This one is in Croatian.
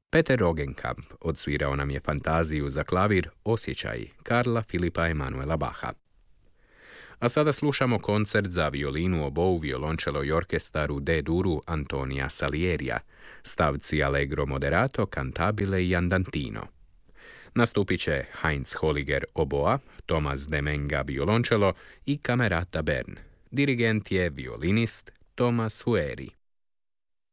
Peter Rogenkamp odsvirao nam je fantaziju za klavir Osjećaji Karla Filipa Emanuela Bacha. A sada slušamo koncert za violinu, obou, violončelo i orkestar u D-duru Antonija Salierija, stavci Allegro moderato, cantabile i andantino. Nastupit će Heinz Holliger oboa, Thomas Demenga violončelo i Camerata Bern. Dirigent je violinist Thomas Hueri.